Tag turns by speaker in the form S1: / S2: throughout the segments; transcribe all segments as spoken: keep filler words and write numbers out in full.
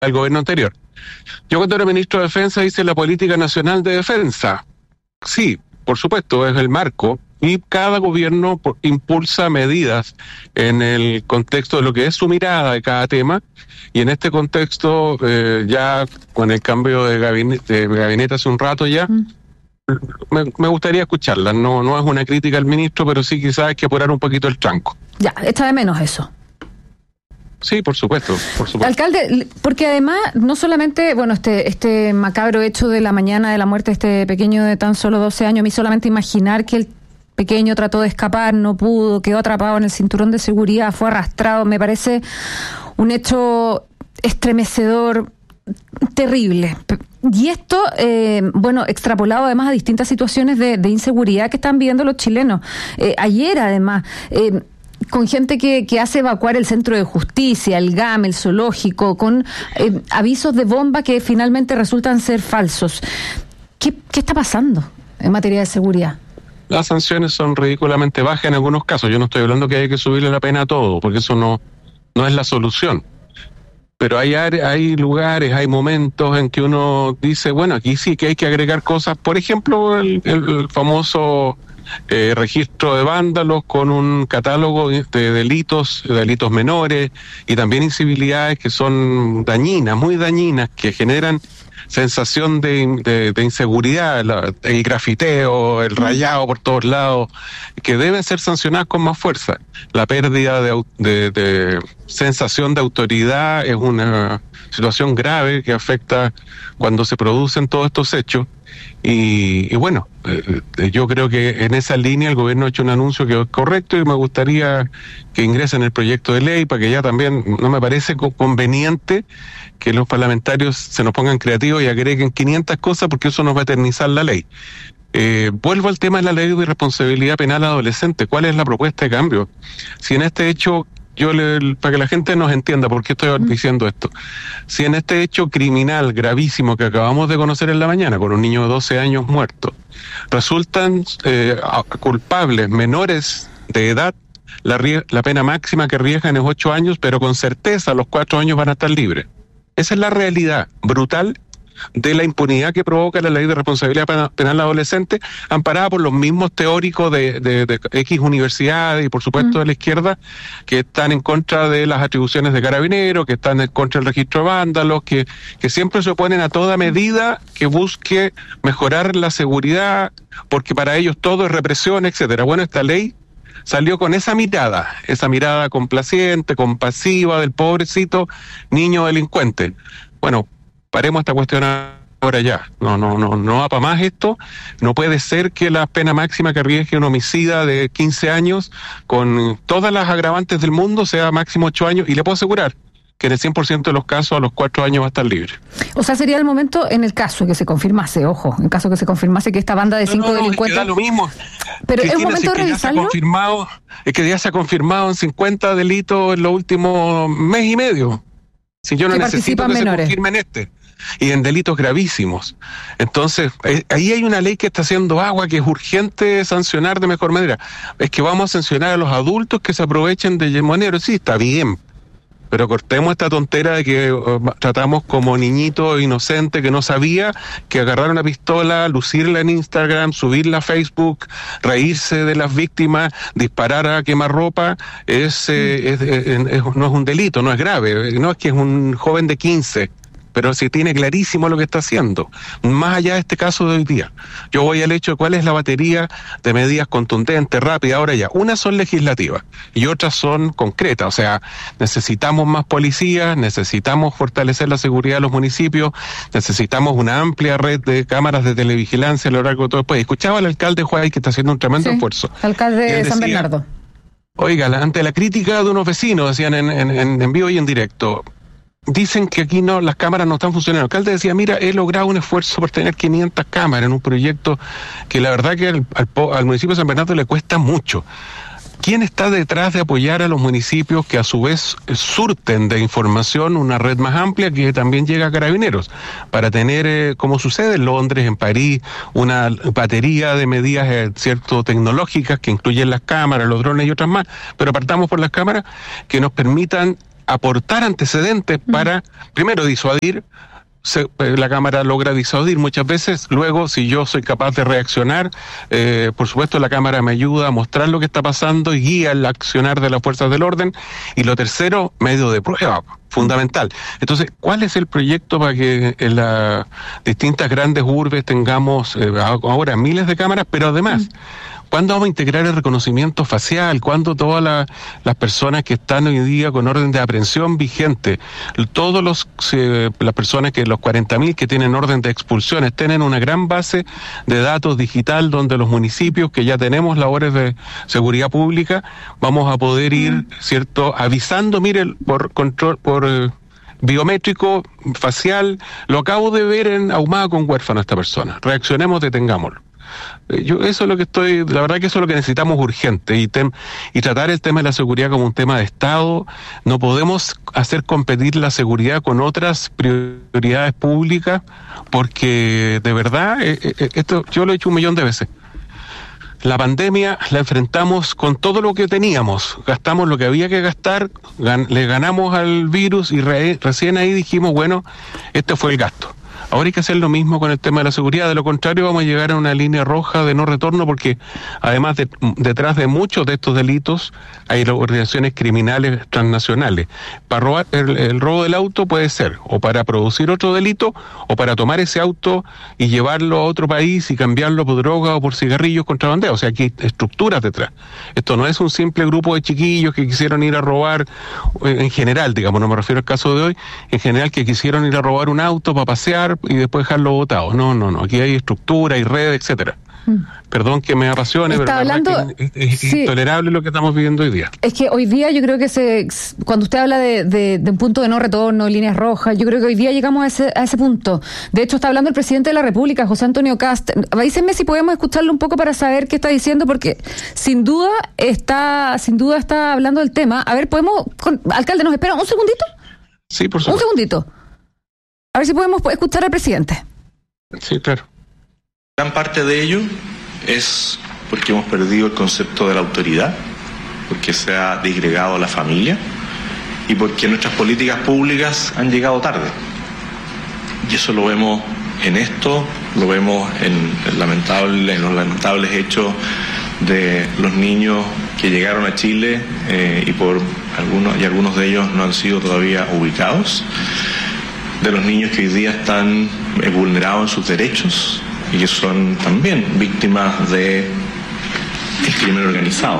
S1: del gobierno anterior. Yo cuando era ministro de Defensa hice la Política Nacional de Defensa. Sí, por supuesto, es el marco, y cada gobierno impulsa medidas en el contexto de lo que es su mirada de cada tema, y en este contexto, eh, ya con el cambio de gabinete, de gabinete hace un rato ya, mm. me, me gustaría escucharla. No, no es una crítica al ministro, pero sí quizás hay que apurar un poquito el tranco.
S2: Ya, echa de menos eso.
S1: Sí, por supuesto, por supuesto.
S2: Alcalde, porque además, no solamente, bueno, este este macabro hecho de la mañana de la muerte de este pequeño de tan solo doce años, a mí solamente imaginar que el pequeño trató de escapar, no pudo, quedó atrapado en el cinturón de seguridad, fue arrastrado, me parece un hecho estremecedor, terrible. Y esto, eh, bueno, extrapolado además a distintas situaciones de, de inseguridad que están viviendo los chilenos. Eh, ayer, además, eh, con gente que, que hace evacuar el centro de justicia, el G A M, el zoológico, con eh, avisos de bomba que finalmente resultan ser falsos. ¿Qué, qué está pasando en materia de seguridad?
S1: Las sanciones son ridículamente bajas en algunos casos. Yo no estoy hablando que hay que subirle la pena a todo, porque eso no, no es la solución. Pero hay, hay lugares, hay momentos en que uno dice, bueno, aquí sí que hay que agregar cosas. Por ejemplo, el, el famoso eh, registro de vándalos con un catálogo de delitos, delitos menores, y también incivilidades que son dañinas, muy dañinas, que generan sensación de, de, de inseguridad, la, el grafiteo, el rayado por todos lados, que deben ser sancionadas con más fuerza. La pérdida de, de, de sensación de autoridad es una situación grave que afecta cuando se producen todos estos hechos. Y, y bueno, eh, yo creo que en esa línea el gobierno ha hecho un anuncio que es correcto, y me gustaría que ingrese en el proyecto de ley, para que ya también, no me parece conveniente que los parlamentarios se nos pongan creativos y agreguen quinientas cosas, porque eso nos va a eternizar la ley. Eh, vuelvo al tema de la ley de responsabilidad penal adolescente. ¿Cuál es la propuesta de cambio? Si en este hecho, yo le, para que la gente nos entienda por qué estoy diciendo esto, si en este hecho criminal gravísimo que acabamos de conocer en la mañana, con un niño de doce años muerto, resultan eh, culpables menores de edad, la, la pena máxima que arriesgan es ocho años, pero con certeza a los cuatro años van a estar libres. Esa es la realidad brutal de la impunidad que provoca la ley de responsabilidad penal adolescente, amparada por los mismos teóricos de, de, de X universidades y por supuesto de la izquierda, que están en contra de las atribuciones de Carabineros, que están en contra del registro de vándalos, que, que siempre se oponen a toda medida que busque mejorar la seguridad, porque para ellos todo es represión, etcétera. Bueno, esta ley salió con esa mirada, esa mirada complaciente, compasiva del pobrecito niño delincuente. Bueno, paremos esta cuestión ahora ya. No, no, no, no va para más esto. No puede ser que la pena máxima que arriesgue un homicida de quince años, con todas las agravantes del mundo, sea máximo ocho años, y le puedo asegurar que en el cien por ciento de los casos a los cuatro años va a estar libre.
S2: O sea, sería el momento, en el caso que se confirmase, ojo, en caso que se confirmase que esta banda de cinco no, no, no, delincuentes...
S1: Es que da lo mismo.
S2: Pero es un momento de revisarlo.
S1: Es que ya se ha confirmado en cincuenta delitos en los últimos mes y medio. Si yo no necesito que menores. Se confirmen este. Y en delitos gravísimos. Entonces, eh, ahí hay una ley que está haciendo agua, que es urgente sancionar de mejor manera. Es que vamos a sancionar a los adultos que se aprovechen de moneros. Sí, está bien, pero cortemos esta tontera de que uh, tratamos como niñito inocente que no sabía que agarrar una pistola, lucirla en Instagram, subirla a Facebook, reírse de las víctimas, disparar a quemarropa, es, eh, es, es, es, no es un delito, no es grave, no es que es un joven de quince. Pero se tiene clarísimo lo que está haciendo, más allá de este caso de hoy día. Yo voy al hecho de cuál es la batería de medidas contundentes, rápidas, ahora ya. Unas son legislativas y otras son concretas, o sea, necesitamos más policías, necesitamos fortalecer la seguridad de los municipios, necesitamos una amplia red de cámaras de televigilancia a lo largo de todo el país. Escuchaba al alcalde Juárez, que está haciendo un tremendo sí, esfuerzo.
S2: Alcalde de San decía, Bernardo.
S1: Oiga, ante la crítica de unos vecinos, decían en, en, en vivo y en directo, dicen que aquí no, las cámaras no están funcionando. El alcalde decía, mira, he logrado un esfuerzo por tener quinientas cámaras en un proyecto que la verdad que al, al, al municipio de San Bernardo le cuesta mucho. ¿Quién está detrás de apoyar a los municipios que a su vez surten de información una red más amplia que también llega a Carabineros? Para tener, eh, como sucede en Londres, en París, una batería de medidas eh, cierto tecnológicas que incluyen las cámaras, los drones y otras más, pero partamos por las cámaras que nos permitan aportar antecedentes para, primero, disuadir. Se, la cámara logra disuadir muchas veces. Luego, si yo soy capaz de reaccionar, eh, por supuesto la cámara me ayuda a mostrar lo que está pasando y guía el accionar de las fuerzas del orden. Y lo tercero, medio de prueba, fundamental. Entonces, ¿cuál es el proyecto para que en las distintas grandes urbes tengamos eh, ahora miles de cámaras, pero además... ¿Cuándo vamos a integrar el reconocimiento facial? ¿Cuándo todas la, las personas que están hoy día con orden de aprehensión vigente, todos los eh, las personas que los cuarenta mil que tienen orden de expulsión estén en una gran base de datos digital donde los municipios que ya tenemos labores de seguridad pública vamos a poder ir, mm. cierto, avisando, miren, por control, por eh, biométrico, facial, lo acabo de ver en Ahumada con huérfano esta persona, reaccionemos, detengámoslo. Yo eso es lo que estoy, la verdad que eso es lo que necesitamos urgente y, tem, y tratar el tema de la seguridad como un tema de Estado. No podemos hacer competir la seguridad con otras prioridades públicas porque de verdad, eh, eh, esto yo lo he hecho un millón de veces. La pandemia la enfrentamos con todo lo que teníamos, gastamos lo que había que gastar, gan, le ganamos al virus y re, recién ahí dijimos, bueno, este fue el gasto. Ahora hay que hacer lo mismo con el tema de la seguridad, de lo contrario vamos a llegar a una línea roja de no retorno porque además de, detrás de muchos de estos delitos hay organizaciones criminales transnacionales. Para robar el, el robo del auto puede ser o para producir otro delito o para tomar ese auto y llevarlo a otro país y cambiarlo por droga o por cigarrillos contrabandeados. O sea, aquí hay estructuras detrás. Esto no es un simple grupo de chiquillos que quisieron ir a robar en general, digamos, no me refiero al caso de hoy, en general que quisieron ir a robar un auto para pasear y después dejarlo botado. No, no, no. Aquí hay estructura, hay red, etcétera. Mm. Perdón que me apasione,
S2: Está
S1: pero
S2: hablando,
S1: es, es, es sí. intolerable lo que estamos viviendo hoy día.
S2: Es que hoy día yo creo que se, cuando usted habla de, de, de un punto de no retorno, líneas rojas, yo creo que hoy día llegamos a ese, a ese punto. De hecho, está hablando el presidente de la República, José Antonio Kast. Avísenme si podemos escucharlo un poco para saber qué está diciendo, porque sin duda está, sin duda está hablando del tema. A ver, podemos, con, alcalde, ¿nos espera un segundito?
S1: Sí, por supuesto.
S2: Un segundito. A ver si podemos escuchar al presidente.
S1: Sí, claro.
S3: Gran parte de ello es porque hemos perdido el concepto de la autoridad, porque se ha disgregado la familia y porque nuestras políticas públicas han llegado tarde. Y eso lo vemos en esto, lo vemos en, el lamentable, en los lamentables hechos de los niños que llegaron a Chile eh, y por algunos y algunos de ellos no han sido todavía ubicados, de los niños que hoy día están eh, vulnerados en sus derechos y que son también víctimas de el crimen organizado.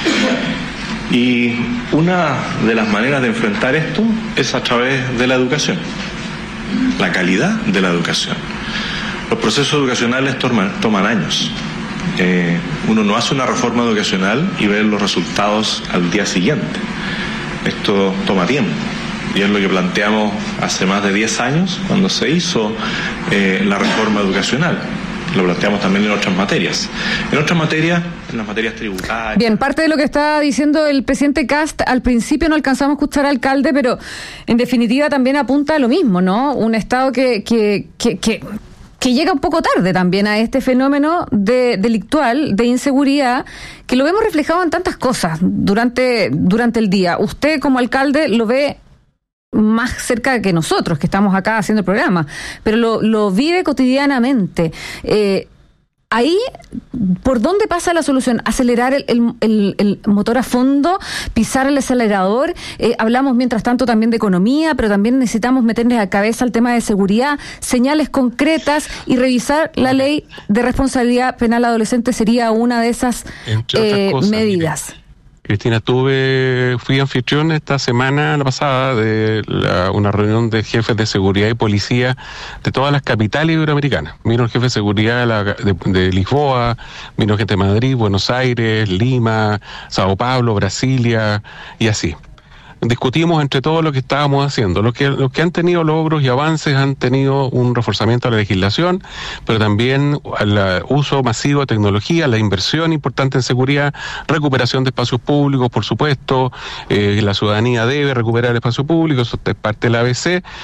S3: Y una de las maneras de enfrentar esto es a través de la educación, la calidad de la educación. Los procesos educacionales toman, toman años. Eh, uno no hace una reforma educacional y ve los resultados al día siguiente. Esto toma tiempo. Y es lo que planteamos hace más de diez años cuando se hizo eh, la reforma educacional. Lo planteamos también en otras materias. En otras materias, en las materias tributarias.
S2: Bien, parte de lo que está diciendo el presidente Kast, al principio no alcanzamos a escuchar al alcalde, pero en definitiva también apunta a lo mismo, ¿no? Un Estado que, que, que, que, que llega un poco tarde también a este fenómeno de, delictual, de inseguridad, que lo vemos reflejado en tantas cosas durante, durante el día. Usted como alcalde lo ve más cerca que nosotros, que estamos acá haciendo el programa, pero lo, lo vive cotidianamente. Eh, ahí, ¿por dónde pasa la solución? ¿Acelerar el, el, el, el motor a fondo? ¿Pisar el acelerador? Eh, hablamos mientras tanto también de economía, pero también necesitamos meterle a la cabeza el tema de seguridad, señales concretas y revisar la ley de responsabilidad penal adolescente sería una de esas eh, cosas, medidas.
S1: Mire. Cristina, tuve, fui anfitrión esta semana, la pasada, de la, una reunión de jefes de seguridad y policía de todas las capitales iberoamericanas. Vino el jefe de seguridad de, la, de, de Lisboa, vino gente de Madrid, Buenos Aires, Lima, Sao Paulo, Brasilia y así. Discutimos entre todos lo que estábamos haciendo. Los que, los que han tenido logros y avances han tenido un reforzamiento de la legislación, pero también el uso masivo de tecnología, la inversión importante en seguridad, recuperación de espacios públicos, por supuesto, eh, la ciudadanía debe recuperar el espacio público, eso es parte de la A B C,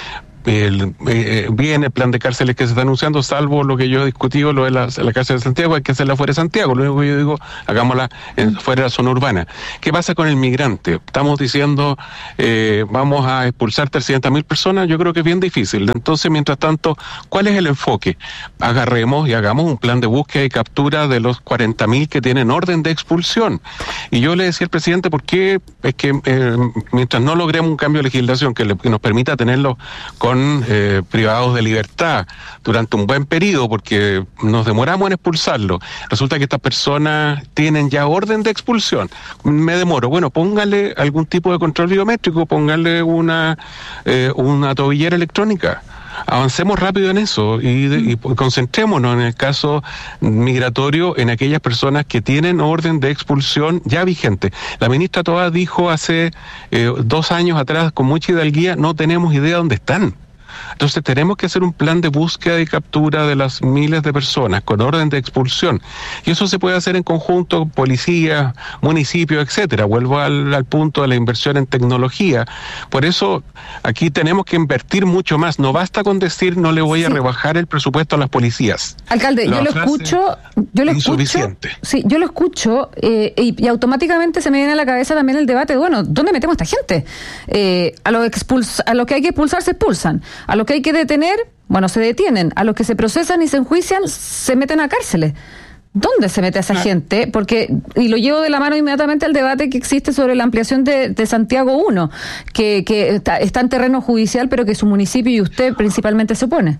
S1: el, eh, bien el plan de cárceles que se está anunciando, salvo lo que yo he discutido, lo de la, la cárcel de Santiago, hay que hacerla fuera de Santiago. Lo único que yo digo, hagámosla en, fuera de la zona urbana. ¿Qué pasa con el migrante? Estamos diciendo, eh, vamos a expulsar trescientas mil personas, yo creo que es bien difícil. Entonces, mientras tanto, ¿cuál es el enfoque? Agarremos y hagamos un plan de búsqueda y captura de los cuarenta mil que tienen orden de expulsión. Y yo le decía al presidente, ¿por qué? Es que eh, mientras no logremos un cambio de legislación que, le, que nos permita tenerlos con eh, privados de libertad durante un buen periodo, porque nos demoramos en expulsarlos, resulta que estas personas tienen ya orden de expulsión. Me demoro, bueno, póngale algún tipo de control biométrico, póngale una, eh, una tobillera electrónica. Avancemos rápido en eso y, de, y concentrémonos en el caso migratorio en aquellas personas que tienen orden de expulsión ya vigente. La ministra Toá dijo hace eh, dos años atrás con mucha hidalguía, no tenemos idea dónde están. Entonces tenemos que hacer un plan de búsqueda y captura de las miles de personas con orden de expulsión. Y eso se puede hacer en conjunto, policía, municipios, etcétera. Vuelvo al, al punto de la inversión en tecnología. Por eso aquí tenemos que invertir mucho más. No basta con decir no le voy a sí. rebajar el presupuesto a las policías.
S2: Alcalde, la yo lo escucho, yo lo escucho. Sí, yo lo escucho eh, y, y automáticamente se me viene a la cabeza también el debate, bueno, ¿dónde metemos a esta gente? Eh, a los expulsa, a los que hay que expulsar se expulsan. A los que hay que detener, bueno, se detienen. A los que se procesan y se enjuician, se meten a cárceles. ¿Dónde se mete a esa ah. gente? Porque, y lo llevo de la mano inmediatamente al debate que existe sobre la ampliación de, de Santiago uno, que, que está, está en terreno judicial, pero que su municipio y usted principalmente se opone.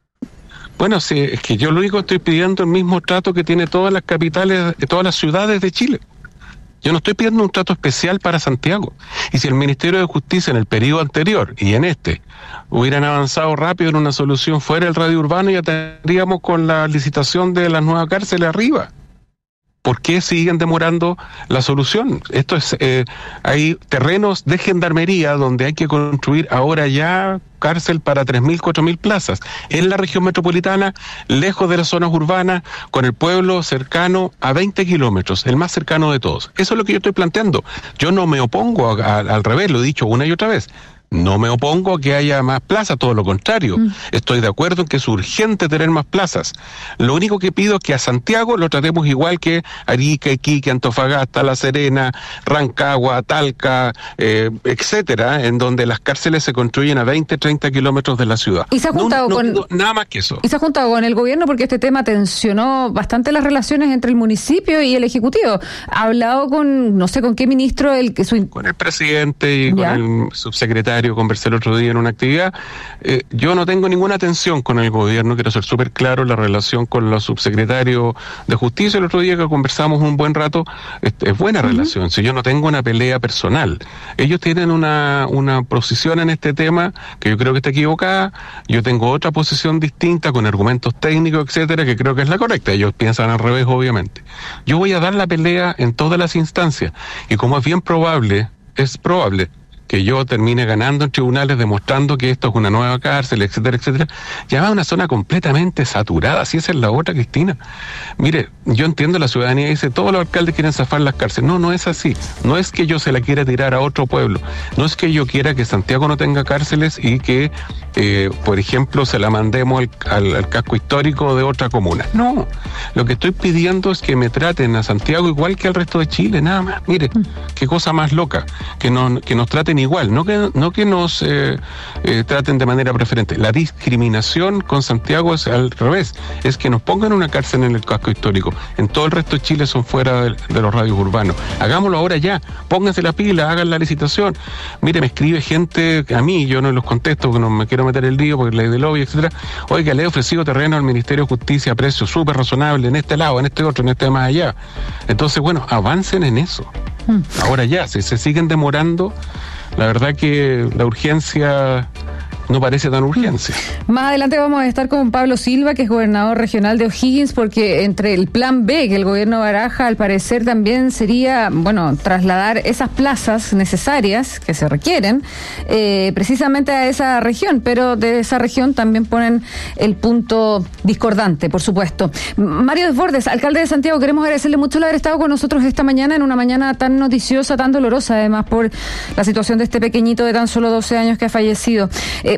S1: Bueno, sí, es que yo lo único que estoy pidiendo es el mismo trato que tiene todas las capitales, todas las ciudades de Chile. Yo no estoy pidiendo un trato especial para Santiago. Y si el Ministerio de Justicia en el periodo anterior y en este hubieran avanzado rápido en una solución fuera del radio urbano, ya tendríamos con la licitación de las nuevas cárceles arriba. ¿Por qué siguen demorando la solución? Esto es, eh, hay terrenos de gendarmería donde hay que construir ahora ya cárcel para tres mil, cuatro mil plazas, en la región metropolitana, lejos de las zonas urbanas, con el pueblo cercano a veinte kilómetros, el más cercano de todos. Eso es lo que yo estoy planteando. Yo no me opongo a, a, al revés, lo he dicho una y otra vez. No me opongo a que haya más plazas, todo lo contrario. Mm. Estoy de acuerdo en que es urgente tener más plazas. Lo único que pido es que a Santiago lo tratemos igual que Arica, Iquique, Antofagasta, La Serena, Rancagua, Talca, eh, etcétera, en donde las cárceles se construyen a veinte, treinta kilómetros de la ciudad.
S2: ¿Y se ha juntado
S1: no, no,
S2: con
S1: no, nada más que eso?
S2: ¿Y se ha juntado con el gobierno porque este tema tensionó bastante las relaciones entre el municipio y el ejecutivo? ¿Ha hablado con, no sé, con qué ministro? el que su...
S1: Con el presidente y ¿Ya? con el subsecretario. Conversé el otro día en una actividad. Eh, yo no tengo ninguna tensión con el gobierno, quiero ser súper claro, la relación con los subsecretarios de Justicia, el otro día que conversamos un buen rato, es, es buena uh-huh. relación, si yo no tengo una pelea personal. Ellos tienen una, una posición en este tema que yo creo que está equivocada, yo tengo otra posición distinta con argumentos técnicos, etcétera, que creo que es la correcta, ellos piensan al revés, obviamente. Yo voy a dar la pelea en todas las instancias, y como es bien probable, es probable que yo termine ganando en tribunales demostrando que esto es una nueva cárcel, etcétera, etcétera, ya va a una zona completamente saturada, si esa es la otra, Cristina. Mire, yo entiendo la ciudadanía dice, todos los alcaldes quieren zafar las cárceles. No, no es así. No es que yo se la quiera tirar a otro pueblo. No es que yo quiera que Santiago no tenga cárceles y que, eh, por ejemplo, se la mandemos al, al, al casco histórico de otra comuna. No, lo que estoy pidiendo es que me traten a Santiago igual que al resto de Chile, nada más. Mire, qué cosa más loca, que, no, que nos traten igual, no que, no que nos eh, eh, traten de manera preferente. La discriminación con Santiago es al revés, es que nos pongan una cárcel en el casco histórico. En todo el resto de Chile son fuera de, de los radios urbanos. Hagámoslo ahora ya, pónganse la pila, hagan la licitación. Mire, me escribe gente a mí, yo no los contesto porque no me quiero meter el lío porque ley de lobby, etcétera. Oiga, le he ofrecido terreno al Ministerio de Justicia a precio súper razonable en este lado, en este otro, en este más allá. Entonces, bueno, avancen en eso. Mm. Ahora ya, si se siguen demorando, la verdad que la urgencia no parece tan urgencia.
S2: Más adelante vamos a estar con Pablo Silva, que es gobernador regional de O'Higgins, porque entre el plan B que el gobierno baraja, al parecer también sería, bueno, trasladar esas plazas necesarias que se requieren eh, precisamente a esa región, pero de esa región también ponen el punto discordante, por supuesto. Mario Desbordes, alcalde de Santiago, queremos agradecerle mucho el haber estado con nosotros esta mañana, en una mañana tan noticiosa, tan dolorosa, además por la situación de este pequeñito de tan solo doce años que ha fallecido. Eh,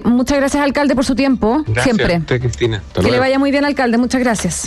S2: muchas gracias, alcalde, por su tiempo.
S1: Gracias
S2: Siempre.
S1: a usted, Cristina. Hasta
S2: que
S1: luego.
S2: le vaya muy bien, alcalde. Muchas gracias.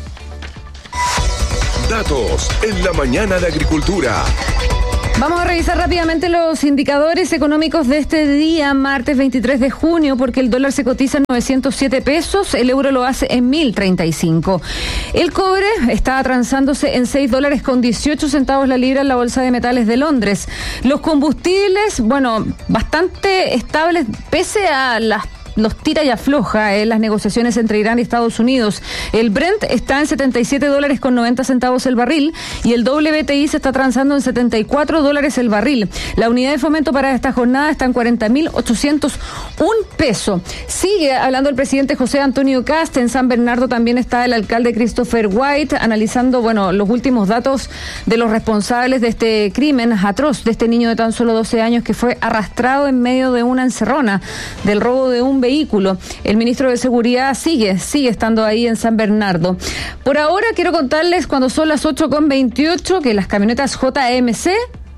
S4: Datos en la mañana de Agricultura.
S2: Vamos a revisar rápidamente los indicadores económicos de este día, martes veintitrés de junio, porque el dólar se cotiza en novecientos siete pesos, el euro lo hace en mil treinta y cinco. El cobre está transándose en seis dólares con dieciocho centavos la libra en la Bolsa de Metales de Londres. Los combustibles, bueno, bastante estables pese a las los tira y afloja en las negociaciones entre Irán y Estados Unidos. El Brent está en setenta y siete dólares con noventa centavos el barril y el W T I se está transando en setenta y cuatro dólares el barril. La unidad de fomento para esta jornada está en cuarenta mil ochocientos un pesos. Sigue hablando el presidente José Antonio Kast. En San Bernardo también está el alcalde Christopher White analizando, bueno, los últimos datos de los responsables de este crimen atroz de este niño de tan solo doce años que fue arrastrado en medio de una encerrona del robo de un vehículo. El ministro de Seguridad sigue, sigue estando ahí en San Bernardo. Por ahora quiero contarles, cuando son las ocho con veintiocho, que las camionetas J M C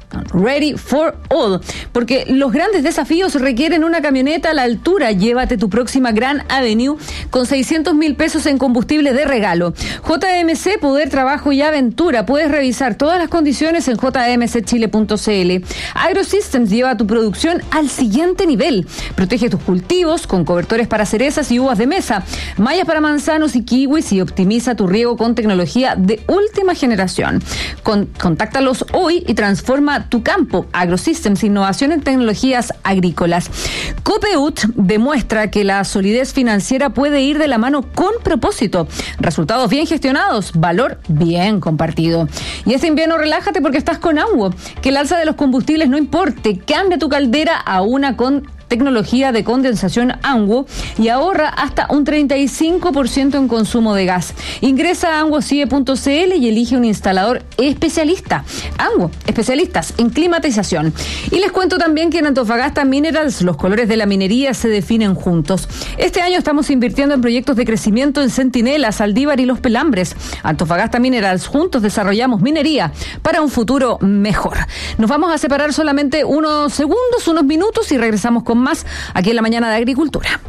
S2: Ready for All, porque los grandes desafíos requieren una camioneta a la altura. Llévate tu próxima Grand Avenue con seiscientos mil pesos en combustible de regalo. J M C, poder, trabajo y aventura. Puedes revisar todas las condiciones en j m c chile punto c l. AgroSystems lleva tu producción al siguiente nivel. Protege tus cultivos con cobertores para cerezas y uvas de mesa, mallas para manzanos y kiwis, y optimiza tu riego con tecnología de última generación. Con, contáctalos hoy y transforma tu campo. AgroSystems, innovación en tecnologías agrícolas. Copeut demuestra que la solidez financiera puede ir de la mano con propósito. Resultados bien gestionados, valor bien compartido. Y este invierno relájate porque estás con Anguo. Que el alza de los combustibles no importe, cambia tu caldera a una con tecnología de condensación Anguo y ahorra hasta un treinta y cinco por ciento en consumo de gas. Ingresa a anguo c i e punto c l y elige un instalador especialista. Anguo, especialistas en climatización. Y les cuento también que en Antofagasta Minerals los colores de la minería se definen juntos. Este año estamos invirtiendo en proyectos de crecimiento en Centinela, Saldívar y Los Pelambres. Antofagasta Minerals, juntos desarrollamos minería para un futuro mejor. Nos vamos a separar solamente unos segundos, unos minutos, y regresamos con más aquí en la mañana de Agricultura.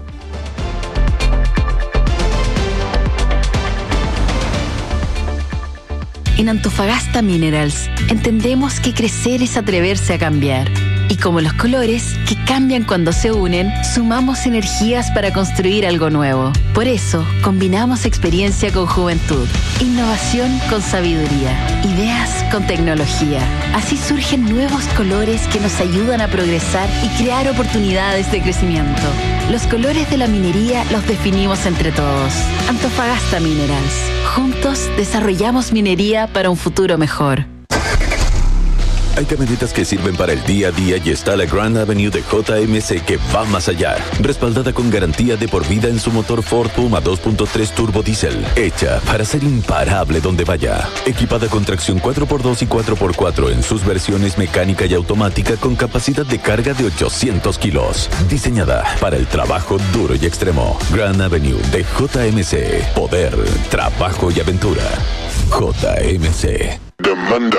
S5: En Antofagasta Minerals entendemos que crecer es atreverse a cambiar. Y como los colores, que cambian cuando se unen, sumamos energías para construir algo nuevo. Por eso, combinamos experiencia con juventud, innovación con sabiduría, ideas con tecnología. Así surgen nuevos colores que nos ayudan a progresar y crear oportunidades de crecimiento. Los colores de la minería los definimos entre todos. Antofagasta Minerals. Juntos desarrollamos minería para un futuro mejor.
S4: Hay camionetas que sirven para el día a día y está la Grand Avenue de J M C que va más allá. Respaldada con garantía de por vida en su motor Ford Puma dos punto tres Turbo Diesel. Hecha para ser imparable donde vaya. Equipada con tracción cuatro por dos y cuatro por cuatro en sus versiones mecánica y automática con capacidad de carga de ochocientos kilos. Diseñada para el trabajo duro y extremo. Grand Avenue de J M C. Poder, trabajo y aventura. J M C.
S6: Demanda.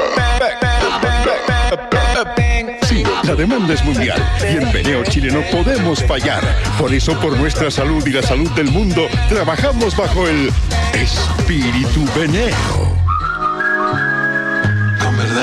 S6: Sí, la demanda es mundial y en Veneo Chile no podemos fallar. Por eso, por nuestra salud y la salud del mundo, trabajamos bajo el espíritu Veneo.